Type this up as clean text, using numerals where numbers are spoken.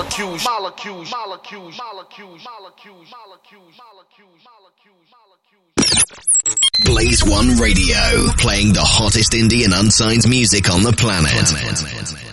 Blaze One Radio, playing the hottest indie and unsigned music on the planet.